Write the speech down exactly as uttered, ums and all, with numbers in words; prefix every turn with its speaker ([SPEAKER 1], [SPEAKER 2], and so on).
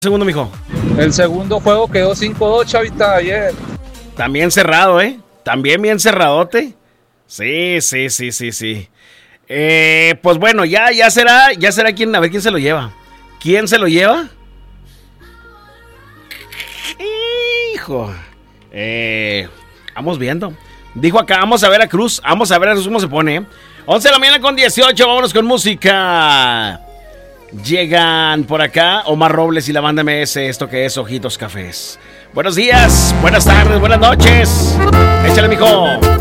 [SPEAKER 1] Segundo, mijo.
[SPEAKER 2] El segundo juego quedó cinco dos, chavita, ayer.
[SPEAKER 1] También cerrado, ¿eh? También bien cerradote. Sí, sí, sí, sí, sí. Eh, pues bueno, ya, ya será, ya será quién, a ver quién se lo lleva. ¿Quién se lo lleva? Hijo. Eh, vamos viendo. Dijo acá, vamos a ver a Cruz, vamos a ver a Cruz cómo se pone. ¿eh? once de la mañana con dieciocho, vámonos con música. Llegan por acá Omar Robles y la banda M S, esto que es Ojitos Cafés. Buenos días, buenas tardes, buenas noches. Échale, mijo.